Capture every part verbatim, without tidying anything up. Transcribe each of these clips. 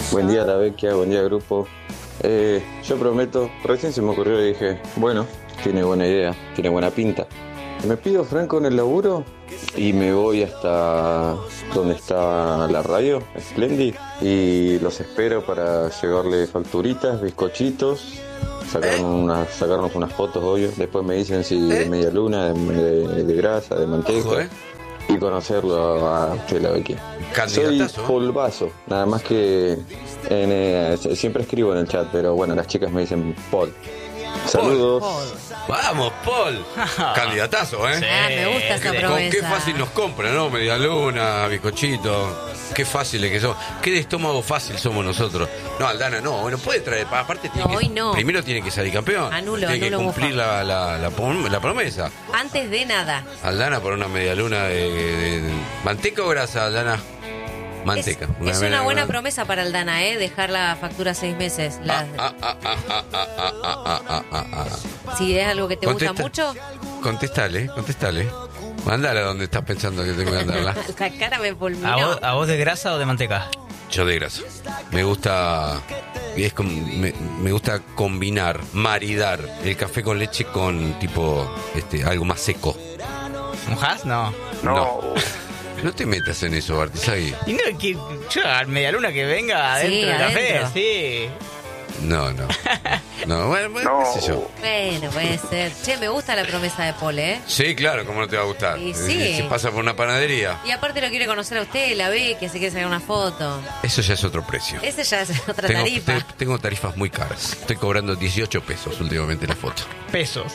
Buen día, la Vecchia, buen día, grupo. Eh, yo prometo, recién se me ocurrió y dije, bueno, tiene buena idea, tiene buena pinta. Me pido Franco en el laburo y me voy hasta donde está la radio, Splendid, y los espero para llevarle facturitas, bizcochitos, sacar unas, sacarnos unas fotos, obvio. Después me dicen si de media luna, de, de, de grasa, de manteca. Ojo, ¿eh? Y conocerlo a usted, la Vecchia. Soy Candidatazo. polvazo, nada más que en, eh, siempre escribo en el chat, pero bueno, las chicas me dicen Paul. Saludos. Vamos, Paul. Candidatazo, ¿eh? Sí. Ah, me gusta esa Con promesa. qué fácil nos compra, ¿no? Media luna, bizcochito. Qué fáciles que somos. Qué de estómago fácil somos nosotros. No, Aldana, no. Bueno, puede traer. Aparte, tiene No, que, hoy no. primero tiene que salir campeón. Anulo, tiene anulo, que cumplir la, la, la, prom- la promesa. Antes de nada. Aldana por una media luna de, de- de- ¿manteca o grasa, Aldana? Manteca. Es, es media una buena luna. promesa para Aldana, ¿eh? Dejar la factura seis meses. La- Ah, ah, ah, ah, ah, ah, ah, ah, ah, ah. si es algo que te Contesta. gusta mucho, Contestale, contestale. Mandala donde estás pensando que tengo que mandarla. la cara me fulminó. ¿A vos, ¿A vos de grasa o de manteca? Yo de grasa. Me gusta. Es com- me, me gusta combinar, maridar el café con leche con tipo este algo más seco. ¿Mojás? No. No. No te metas en eso, Bartizagui. Y no, que yo a media luna que venga Sí, adentro del adentro. café, sí. No, no. No, bueno, bueno, qué sé yo. Bueno, puede ser. Che, me gusta la promesa de Paul, ¿eh? Sí, claro, ¿cómo no te va a gustar? Y Eh, sí. Si pasa por una panadería, Y aparte lo quiere conocer a usted, la ve, que se quiere sacar una foto. eso ya es otro precio. Ese ya es otra Tengo, tarifa. te- tengo tarifas muy caras. Estoy cobrando dieciocho pesos últimamente la foto. Pesos.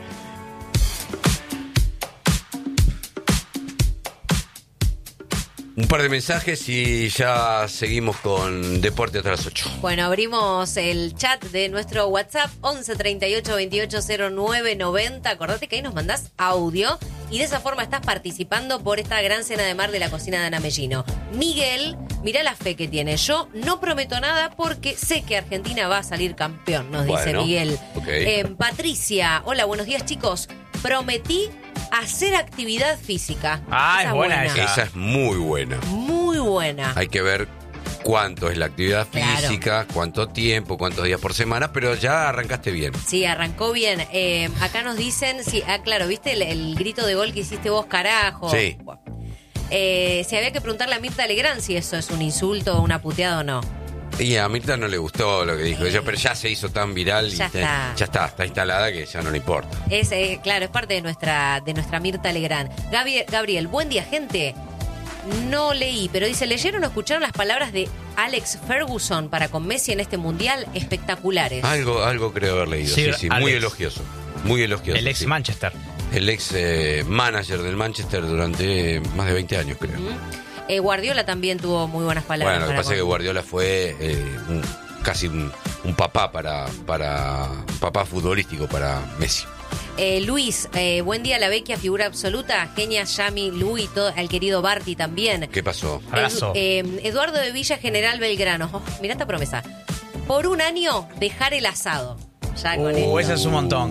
Un par de mensajes y ya seguimos con Deporte hasta las ocho. Bueno, abrimos el chat de nuestro WhatsApp once treinta y ocho veintiocho cero nueve noventa. Acordate que ahí nos mandás audio y de esa forma estás participando por esta gran cena de mar de la cocina de Ana Mellino. Miguel, mirá la fe que tiene. Yo no prometo nada porque sé que Argentina va a salir campeón, nos dice Bueno, Miguel. ok. Eh, Patricia, hola, buenos días chicos. Prometí hacer actividad física. Ah, Esa es buena esa. Esa es muy buena. Muy buena. Hay que ver cuánto es la actividad Claro. física, cuánto tiempo, cuántos días por semana, pero ya arrancaste bien. Sí, arrancó bien. Eh, acá nos dicen, sí, ah, claro, ¿viste el, el grito de gol que hiciste vos, carajo? Sí. Bueno. Eh, si había que preguntarle a Mirta Legrand si eso es un insulto o una puteada o no. Y a Mirta no le gustó lo que dijo ella, pero ya se hizo tan viral Ya y te- está. ya está, está instalada que ya no le importa. Es, eh, claro, es parte de nuestra, de nuestra Mirta Legrand. Gabriel, Gabriel, buen día, gente. No leí, pero dice, ¿leyeron o escucharon las palabras de Alex Ferguson para con Messi en este mundial? Espectaculares. Algo, algo creo haber leído, sí, Sí, sí, muy Alex. elogioso. Muy elogioso. El ex sí. Manchester. El ex eh, manager del Manchester durante más de veinte años, creo. Eh, Guardiola también tuvo muy buenas palabras. Bueno, lo que para pasa es que con- Guardiola fue eh, un- casi un, un papá para, para un papá futbolístico para Messi. Eh, Luis, eh, buen día, la Vecchia, figura absoluta. Genia, Yami, Luis, todo, al querido Barty también. ¿Qué pasó? Abrazo. Edu- eh, Eduardo de Villa, General Belgrano. Oh, mirá esta promesa. Por un año, dejar el asado. Ya con Uh, esto. ese es un montón.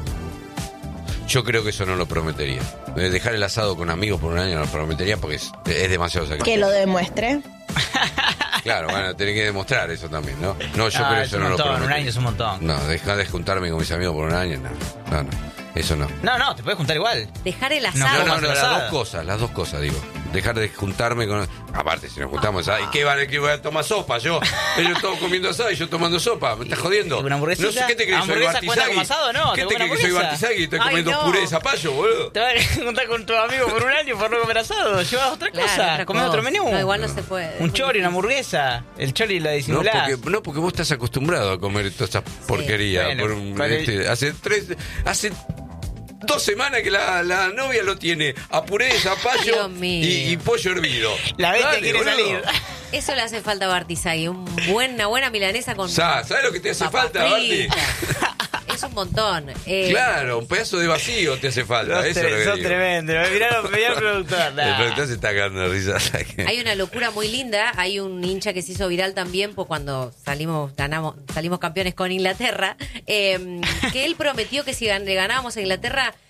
Yo creo que eso no lo prometería. Eh, Dejar el asado con amigos por un año no lo prometería porque es, es demasiado sacrificio. Que lo demuestre. Claro, van a tener que demostrar eso también, ¿no? No, yo Ah, creo que es eso un no lo montón, prometería. un año es un montón. No, dejar de juntarme con mis amigos por un año, no. No, no. Eso no. No, no, te puedes juntar igual. Dejar el No, No, asado. no, más no, las asada. dos cosas, las dos cosas, digo. Dejar de juntarme con... Aparte, si nos juntamos, ¿y qué van a que voy a tomar sopa? Yo, ellos todos comiendo asado y yo tomando sopa. ¿Me estás jodiendo? ¿Y una hamburguesita? No sé, ¿qué te crees? ¿Soy ¿Hamburguesa cuenta Bartizagui? como asado? No, ¿Qué te te como crees que soy hamburguesa. Bartizagui y estoy Ay, comiendo no. puré de zapallo, boludo? Te vas a juntar con tu amigo por un año por no comer asado. Llevas otra Claro, cosa. otra Comés cosa. otro menú. No, igual no se puede. Un chori, una hamburguesa. El chori lo No disimulás. porque, no, porque vos estás acostumbrado a comer toda esa porquería. Bueno, por un- para el- este, hace tres... Hace dos semanas que la, la novia lo tiene a puré de zapallo Dios mío. y, y pollo hervido. La bestia Dale, quiere boludo. salir. Eso le hace falta a Bartizagui. Un buen- una buena milanesa con. Sa- ¿Sabes lo que te hace papas falta, Barty? fritas. Es un montón. Eh, Claro, un pedazo de vacío te hace falta. Sos, Eso es lo tre- que sos digo. tremendo. Mirá, mirá el productor. El Nah. productor se está cagando de risa. Hay una locura muy linda. Hay un hincha que se hizo viral también por cuando salimos, ganamos, salimos campeones con Inglaterra. eh, que él prometió que si gan- le ganábamos a Inglaterra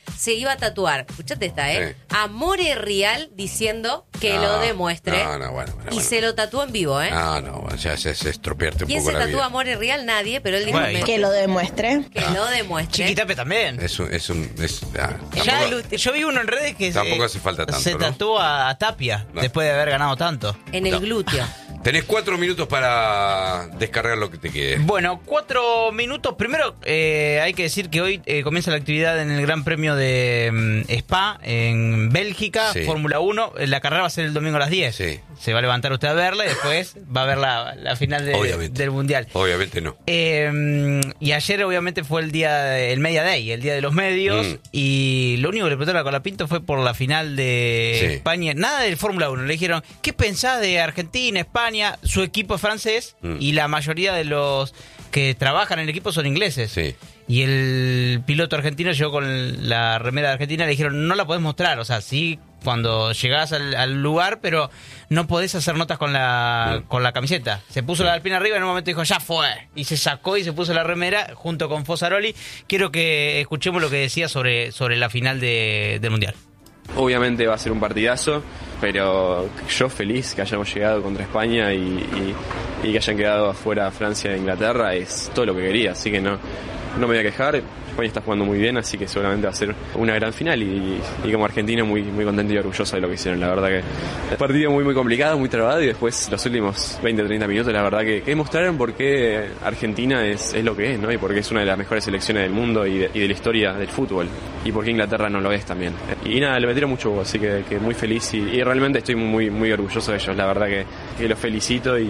se iba a tatuar, escuchate esta, ¿eh? Sí. Amore Real diciendo que No, lo demuestre. No, no, bueno, bueno, y bueno. se lo tatuó en vivo, ¿eh? No, no, bueno, ya es, es estropearte un ¿Quién poco se la tatúa vida. Amore Real? Nadie, pero él dijo Bueno, me- Que lo demuestre. que lo demuestre. Chiquitape también. Es un... Es un es, ah, Ya tampoco- el- yo vi uno en redes que Tampoco se, hace falta tanto, se ¿no? tatuó a, a Tapia No. después de haber ganado tanto. En el No. glúteo. Tenés cuatro minutos para descargar lo que te quede. Bueno, cuatro minutos. Primero, eh, hay que decir que hoy eh, comienza la actividad en el Gran Premio de mm, Spa en Bélgica, Sí. Fórmula uno. La carrera va a ser el domingo a las diez. Sí. Se va a levantar usted a verla y después va a ver la, la final de- Obviamente. del Mundial. Obviamente no. Eh, y ayer obviamente fue el día, de- el Media Day, el día de los medios, Mm. y lo único que le preguntaron a Colapinto fue por la final de Sí. España, nada del Fórmula uno, le dijeron, ¿qué pensás de Argentina, España? Su equipo es francés Mm. y la mayoría de los que trabajan en el equipo son ingleses. Sí. Y el piloto argentino llegó con la remera de Argentina, le dijeron, no la podés mostrar, o sea, sí cuando llegás al, al lugar, pero no podés hacer notas con la Mm. con la camiseta. Se puso la alpina arriba y en un momento dijo, ya fue. Y se sacó y se puso la remera junto con Fosaroli. Quiero que escuchemos lo que decía sobre, sobre la final de, del Mundial. Obviamente va a ser un partidazo, pero yo feliz que hayamos llegado contra España y, y- y que hayan quedado afuera Francia e Inglaterra, es todo lo que quería, así que no, no me voy a quejar. España está jugando muy bien, así que seguramente va a ser una gran final y, y como argentino muy, muy contento y orgulloso de lo que hicieron. La verdad que el partido muy muy complicado, muy trabado, y después los últimos veinte o treinta minutos la verdad que, que demostraron por qué Argentina es, es lo que es, ¿no? Y por qué es una de las mejores selecciones del mundo y de, y de la historia del fútbol, y por qué Inglaterra no lo es también. Y nada, le metieron mucho huevo, así que, que muy feliz y, y realmente estoy muy muy orgulloso de ellos. La verdad que, que los felicito y,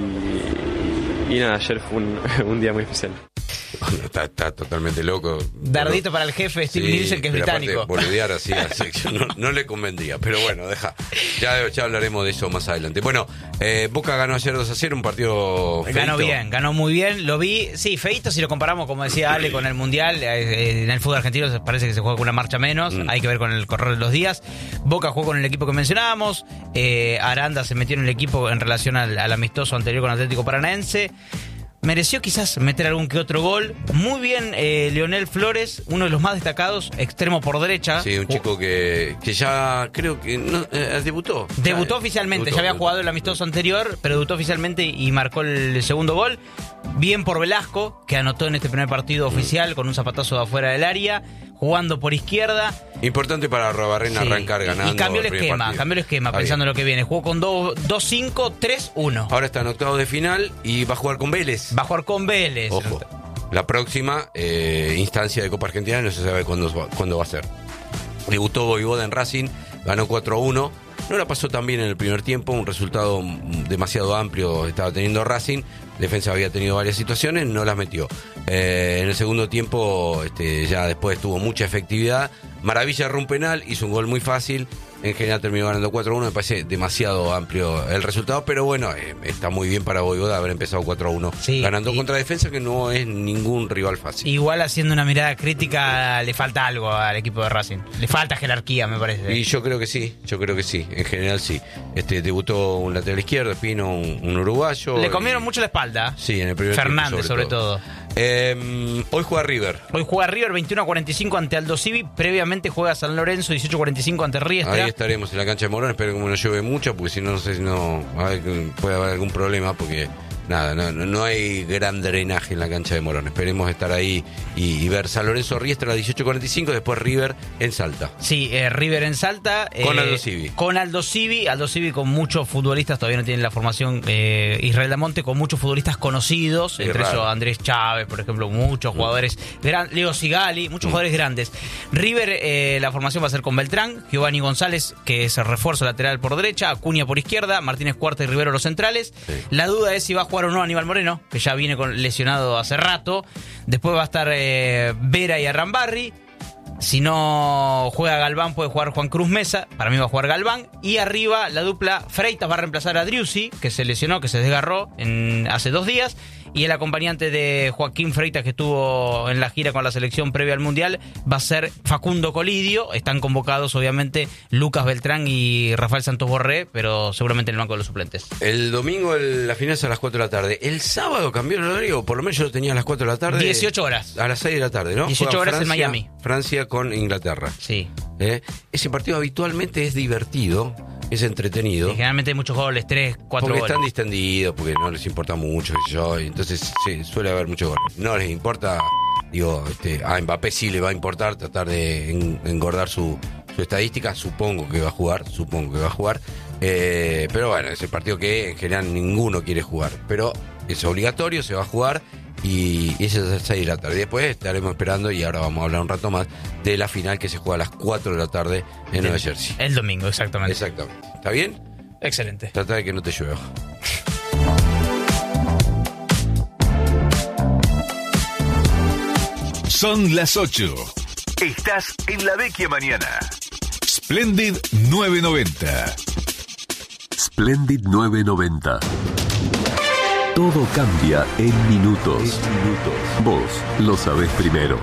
y, y nada, ayer fue un, un día muy especial. Está, está totalmente loco. Dardito para el jefe Steve Sí, Nielsen, que es pero aparte, británico. boludear así a la selección no, no le convendría. Pero bueno, deja. Ya, ya hablaremos de eso más adelante. Bueno, eh, Boca ganó ayer dos a cero, un partido Ganó feito. bien, ganó muy bien, lo vi, sí, feito si lo comparamos, como decía Ale, con el Mundial, eh, en el fútbol argentino parece que se juega con una marcha menos, Mm. hay que ver con el correr de los días. Boca jugó con el equipo que mencionábamos, eh, Aranda se metió en el equipo en relación al, al amistoso anterior con Atlético Paranaense. Mereció quizás meter algún que otro gol. Muy bien eh, Leonel Flores, uno de los más destacados, extremo por derecha. Sí, un chico que, que ya creo que no, eh, debutó. Debutó Ya, oficialmente, debutó, ya había debutó. jugado el amistoso anterior, pero debutó oficialmente y marcó el segundo gol. Bien por Velasco, que anotó en este primer partido oficial con un zapatazo de afuera del área, jugando por izquierda. Importante para Arrobarrena Sí, arrancar y- ganando. Y cambió el primer esquema, partido. cambió el esquema, Está pensando en bien. lo que viene. Jugó con dos cinco tres uno. Ahora está en octavos de final y va a jugar con Vélez. Va a jugar con Vélez. Ojo. La próxima eh, instancia de Copa Argentina no se sabe cuándo, va- cuándo va a ser. Debutó Voivoda en Racing, ganó cuatro a uno. No la pasó tan bien en el primer tiempo, un resultado mm, demasiado amplio estaba teniendo Racing. Defensa había tenido varias situaciones, no las metió. Eh, en el segundo tiempo, este, ya después tuvo mucha efectividad. Maravilla erró un penal, hizo un gol muy fácil. En general terminó ganando cuatro a uno, me parece demasiado amplio el resultado, pero bueno, eh, está muy bien para Voivoda haber empezado cuatro a uno, Sí, ganando y- contra Defensa, que no es ningún rival fácil. Igual haciendo una mirada crítica, le falta algo al equipo de Racing. Le falta jerarquía, me parece. Y yo creo que sí, yo creo que sí, en general sí. Este debutó un lateral izquierdo, Espino, un, un uruguayo. Le comieron y- mucho la espalda. Sí, en el primer Fernández, tiempo, sobre todo. Eh, hoy juega River. Hoy juega River veintiuno a cuarenta y cinco ante Aldo Civi. Previamente juega San Lorenzo dieciocho a cuarenta y cinco ante Riestra. Ahí estaremos en la cancha de Morón, espero que no llueve mucho, porque si no, no sé si no va a haber- puede haber algún problema, porque nada, no, no- no hay gran drenaje en la cancha de Morón. Esperemos estar ahí y, y ver San Lorenzo Riestra a dieciocho a cuarenta y cinco, después River en Salta. Sí, eh, River en Salta. Con eh, Aldo Civi. Con Aldo Civi. Aldo Civi con muchos futbolistas, todavía no tienen la formación. eh, Israel Damonte con muchos futbolistas conocidos. Qué entre raro. ellos Andrés Chávez, por ejemplo, muchos jugadores. Gran, Leo Sigali, muchos Mm. jugadores grandes. River, eh, la formación va a ser con Beltrán, Giovanni González, que es el refuerzo lateral por derecha, Acuña por izquierda, Martínez Cuarta y Rivero los centrales. Sí. La duda es si va a jugar o no Aníbal Moreno, que ya viene con, lesionado hace rato. Después va a estar eh, Vera y Arrambarri. Si no juega Galván, puede jugar Juan Cruz Mesa. Para mí va a jugar Galván. Y arriba la dupla Freitas va a reemplazar a Driussi, que se lesionó, que se desgarró en, hace dos días. Y el acompañante de Joaquín Freitas, que estuvo en la gira con la selección previa al Mundial, va a ser Facundo Colidio. Están convocados, obviamente, Lucas Beltrán y Rafael Santos Borré, pero seguramente en el banco de los suplentes. El domingo el- la final es a las cuatro de la tarde. El sábado cambió el horario, por lo menos yo lo tenía a las cuatro de la tarde. dieciocho horas. A las seis de la tarde, ¿no? dieciocho Juega horas en Francia- Miami. Francia con Inglaterra. Sí. ¿Eh? Ese partido habitualmente es divertido, es entretenido. Sí, generalmente hay muchos goles, tres, cuatro porque goles. están distendidos, porque no les importa mucho, qué sé yo, y entonces sí, suele haber muchos goles. No les importa, digo, este, a Mbappé sí le va a importar tratar de en, engordar su, su estadística, supongo que va a jugar, supongo que va a jugar, eh, pero bueno, es el partido que en general ninguno quiere jugar, pero es obligatorio, se va a jugar. Y ese es el seis de la tarde. Y después estaremos esperando, y ahora vamos a hablar un rato más, de la final que se juega a las cuatro de la tarde en Nueva Jersey. El domingo, exactamente. Exactamente. ¿Está bien? Excelente. Trata de que no te llueva. Son las ocho. Estás en la Vecchia Mañana. Splendid novecientos noventa. Splendid novecientos noventa. Todo cambia en minutos. En minutos. Vos lo sabés primero.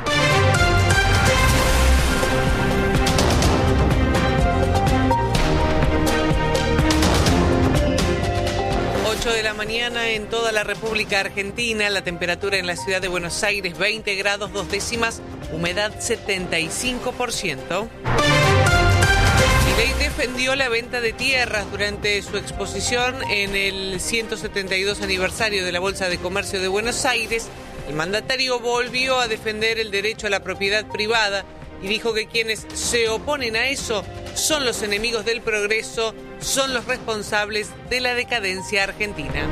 ocho de la mañana en toda la República Argentina. La temperatura en la ciudad de Buenos Aires, veinte grados dos décimas, humedad setenta y cinco por ciento. Milei defendió la venta de tierras durante su exposición en el ciento setenta y dos aniversario de la Bolsa de Comercio de Buenos Aires. El mandatario volvió a defender el derecho a la propiedad privada y dijo que quienes se oponen a eso son los enemigos del progreso, son los responsables de la decadencia argentina.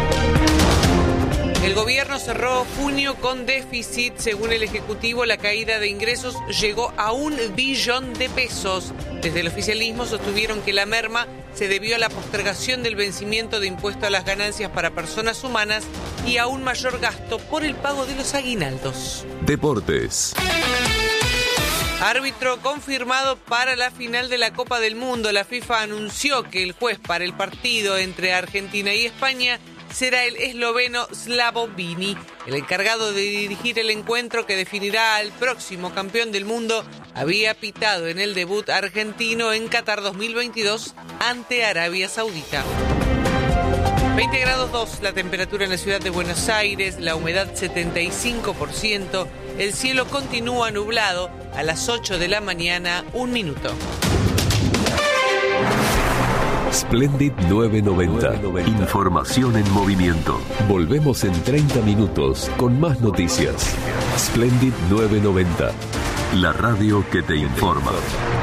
El gobierno cerró junio con déficit. Según el Ejecutivo, la caída de ingresos llegó a un billón de pesos. Desde el oficialismo sostuvieron que la merma se debió a la postergación del vencimiento de impuesto a las ganancias para personas humanas y a un mayor gasto por el pago de los aguinaldos. Deportes. Árbitro confirmado para la final de la Copa del Mundo. La FIFA anunció que el juez para el partido entre Argentina y España será el esloveno Slavo Bini. El encargado de dirigir el encuentro que definirá al próximo campeón del mundo había pitado en el debut argentino en Qatar dos mil veintidós ante Arabia Saudita. veinte grados dos la temperatura en la ciudad de Buenos Aires, la humedad setenta y cinco por ciento, el cielo continúa nublado. A las ocho de la mañana, un minuto. Splendid novecientos noventa. Información en movimiento. Volvemos en treinta minutos con más noticias. Splendid novecientos noventa. La radio que te informa.